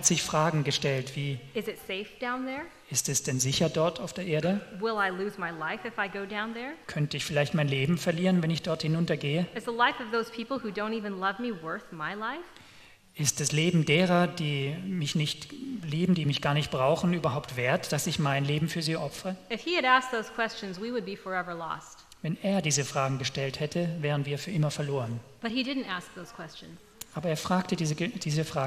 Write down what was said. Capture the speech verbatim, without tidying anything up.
hat sich Fragen gestellt wie, Is it safe down there? ist es denn sicher dort auf der Erde? Will I lose my life if I go down there? Könnte ich vielleicht mein Leben verlieren, wenn ich dort hinuntergehe? Is the life of those people who don't even love me worth my life? Ist das Leben derer, die mich nicht lieben, die mich gar nicht brauchen, überhaupt wert, dass ich mein Leben für sie opfere? If he had asked those questions, we would be forever lost. Wenn er diese Fragen gestellt hätte, wären wir für immer verloren. But he didn't ask those questions. Aber er fragte diese, diese Fragen